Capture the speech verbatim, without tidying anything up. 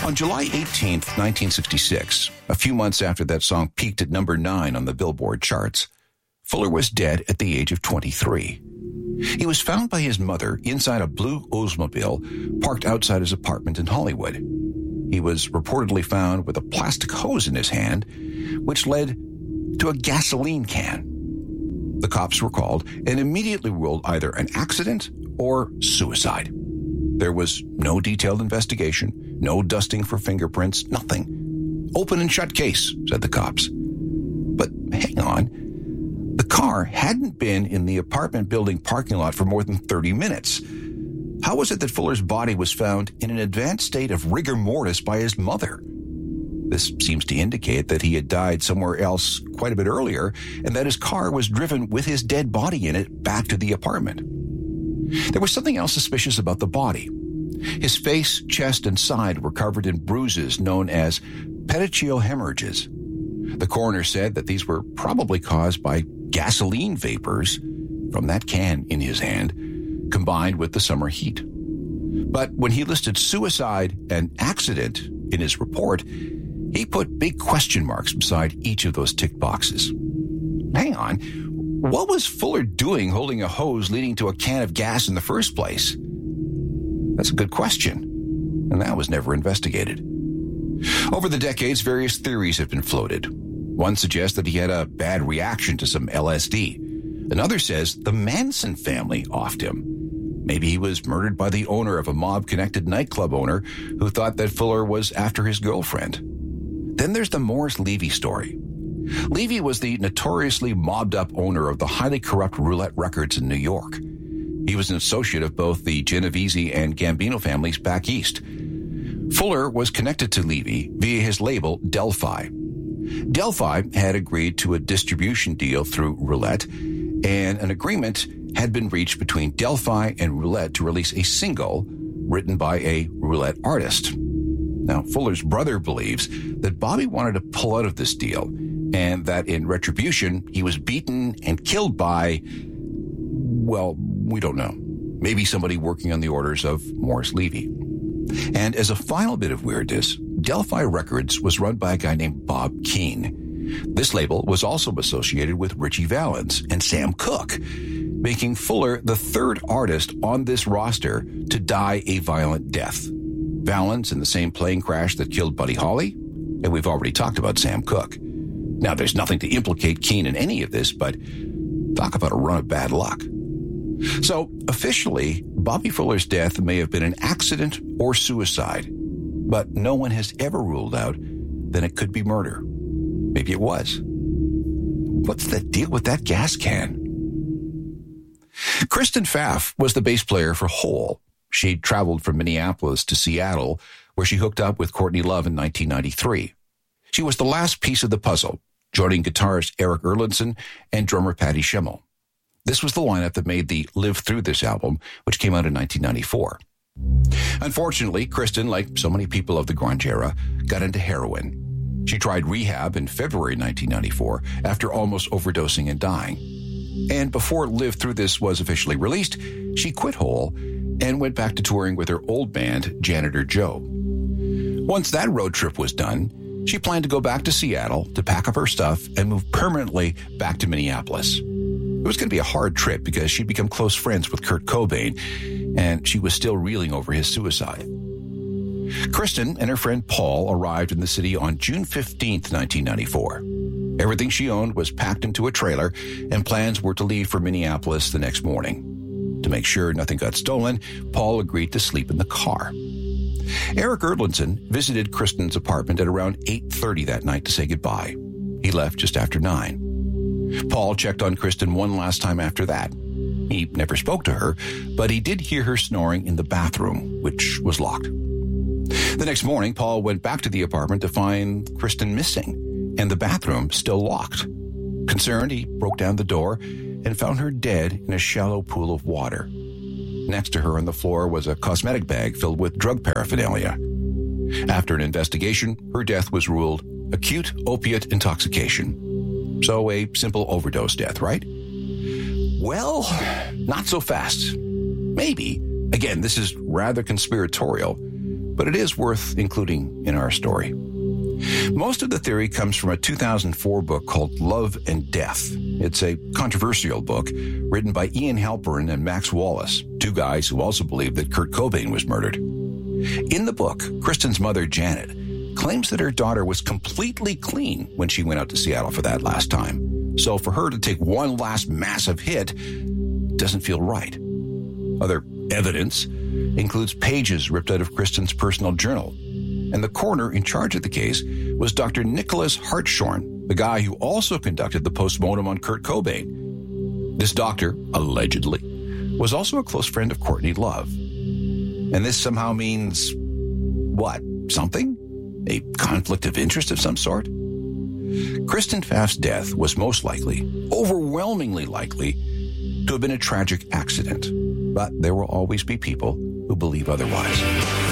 On July eighteenth, nineteen sixty-six, a few months after that song peaked at number nine on the Billboard charts, Fuller was dead at the age of twenty-three. He was found by his mother inside a blue Oldsmobile parked outside his apartment in Hollywood. He was reportedly found with a plastic hose in his hand, which led to a gasoline can. The cops were called and immediately ruled either an accident or suicide. There was no detailed investigation, no dusting for fingerprints, nothing. Open and shut case, said the cops. But hang on. The car hadn't been in the apartment building parking lot for more than thirty minutes. How was it that Fuller's body was found in an advanced state of rigor mortis by his mother? This seems to indicate that he had died somewhere else quite a bit earlier, and that his car was driven with his dead body in it back to the apartment. There was something else suspicious about the body. His face, chest, and side were covered in bruises known as petechial hemorrhages. The coroner said that these were probably caused by gasoline vapors from that can in his hand, combined with the summer heat. But when he listed suicide and accident in his report, he put big question marks beside each of those tick boxes. Hang on, what was Fuller doing holding a hose leading to a can of gas in the first place? That's a good question, and that was never investigated. Over the decades, various theories have been floated. One suggests that he had a bad reaction to some L S D. Another says the Manson family offed him. Maybe he was murdered by the owner of a mob-connected nightclub owner who thought that Fuller was after his girlfriend. Then there's the Morris Levy story. Levy was the notoriously mobbed-up owner of the highly corrupt Roulette Records in New York. He was an associate of both the Genovese and Gambino families back east. Fuller was connected to Levy via his label Delphi. Delphi had agreed to a distribution deal through Roulette, and an agreement had been reached between Delphi and Roulette to release a single written by a Roulette artist. Now, Fuller's brother believes that Bobby wanted to pull out of this deal, and that in retribution, he was beaten and killed by, well, we don't know. Maybe somebody working on the orders of Morris Levy. And as a final bit of weirdness, Delphi Records was run by a guy named Bob Keane. This label was also associated with Richie Valens and Sam Cooke, making Fuller the third artist on this roster to die a violent death. Valens in the same plane crash that killed Buddy Holly, and we've already talked about Sam Cooke. Now, there's nothing to implicate Keane in any of this, but talk about a run of bad luck. So, officially, Bobby Fuller's death may have been an accident or suicide, but no one has ever ruled out that it could be murder. Maybe it was. What's the deal with that gas can? Kristen Pfaff was the bass player for Hole. She traveled from Minneapolis to Seattle, where she hooked up with Courtney Love in nineteen ninety-three. She was the last piece of the puzzle, joining guitarist Eric Erlandson and drummer Patty Schemmel. This was the lineup that made the Live Through This album, which came out in nineteen ninety-four. Unfortunately, Kristen, like so many people of the grunge era, got into heroin. She tried rehab in February nineteen ninety-four after almost overdosing and dying. And before Live Through This was officially released, she quit Hole and went back to touring with her old band, Janitor Joe. Once that road trip was done, she planned to go back to Seattle to pack up her stuff and move permanently back to Minneapolis. It was going to be a hard trip because she'd become close friends with Kurt Cobain, and she was still reeling over his suicide. Kristen and her friend Paul arrived in the city on June fifteenth, nineteen ninety-four. Everything she owned was packed into a trailer, and plans were to leave for Minneapolis the next morning. To make sure nothing got stolen, Paul agreed to sleep in the car. Eric Erlandson visited Kristen's apartment at around eight thirty that night to say goodbye. He left just after nine. Paul checked on Kristen one last time after that. He never spoke to her, but he did hear her snoring in the bathroom, which was locked. The next morning, Paul went back to the apartment to find Kristen missing, and the bathroom still locked. Concerned, he broke down the door and found her dead in a shallow pool of water. Next to her on the floor was a cosmetic bag filled with drug paraphernalia. After an investigation, her death was ruled acute opiate intoxication. So a simple overdose death, right? Well, not so fast. Maybe. Again, this is rather conspiratorial. but it is worth including in our story. Most of the theory comes from a two thousand four book called Love and Death. It's a controversial book written by Ian Halperin and Max Wallace, two guys who also believe that Kurt Cobain was murdered. In the book, Kristen's mother, Janet, claims that her daughter was completely clean when she went out to Seattle for that last time. So for her to take one last massive hit doesn't feel right. Other evidence includes pages ripped out of Kristen's personal journal. And the coroner in charge of the case was Doctor Nicholas Hartshorn, the guy who also conducted the postmortem on Kurt Cobain. This doctor, allegedly, was also a close friend of Courtney Love. And this somehow means, what, something? A conflict of interest of some sort? Kristen Pfaff's death was most likely, overwhelmingly likely, to have been a tragic accident. But there will always be people who believe otherwise.